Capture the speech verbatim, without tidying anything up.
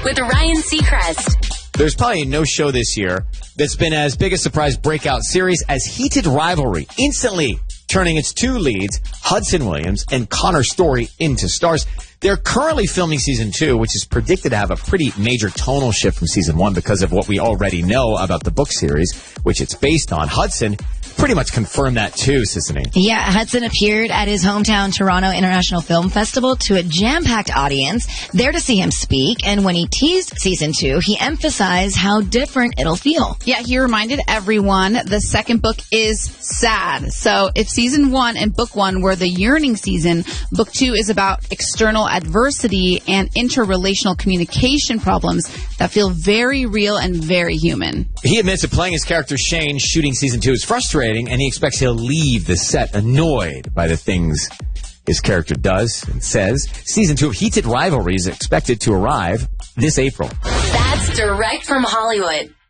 with Ryan Seacrest. There's probably no show this year that's been as big a surprise breakout series as Heated Rivalry, instantly turning its two leads, Hudson Williams and Connor Story, into stars. They're currently filming season two, which is predicted to have a pretty major tonal shift from season one because of what we already know about the book series, which it's based on. Hudson pretty much confirmed that too, Sissany. Yeah, Hudson appeared at his hometown Toronto International Film Festival to a jam-packed audience there to see him speak, and when he teased season two, he emphasized how different it'll feel. Yeah, he reminded everyone the second book is sad. So if season one and book one were the yearning season, book two is about external adversity and interrelational communication problems that feel very real and very human. He admits that playing his character Shane shooting season two is frustrating, and he expects he'll leave the set annoyed by the things his character does and says. Season two of Heated Rivalry is expected to arrive this April. That's direct from Hollywood.